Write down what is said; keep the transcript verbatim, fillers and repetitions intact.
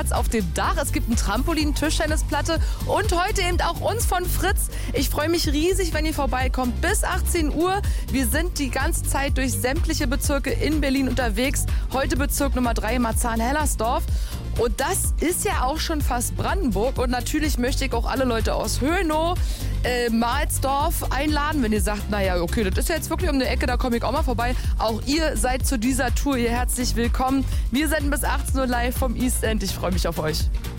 Platz auf dem Dach. Es gibt ein Trampolin, Tischtennisplatte und heute eben auch uns von Fritz. Ich freue mich riesig, wenn ihr vorbeikommt. Bis achtzehn Uhr. Wir sind die ganze Zeit durch sämtliche Bezirke in Berlin unterwegs. Heute Bezirk Nummer drei, Marzahn-Hellersdorf. Und das ist ja auch schon fast Brandenburg. Und natürlich möchte ich auch alle Leute aus Hönow, äh, Mahlsdorf einladen, wenn ihr sagt, naja, okay, das ist ja jetzt wirklich um die Ecke, da komme ich auch mal vorbei. Auch ihr seid zu dieser Tour hier herzlich willkommen. Wir senden bis achtzehn Uhr live vom East End. Ich freue mich auf euch.